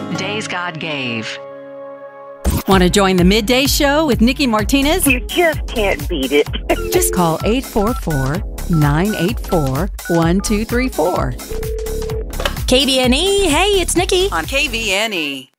Days God Gave. Want to join the Midday Show with Nikki Martinez? You just can't beat it. Just call 844-984-1234. KVNE, hey, it's Nikki. On KVNE.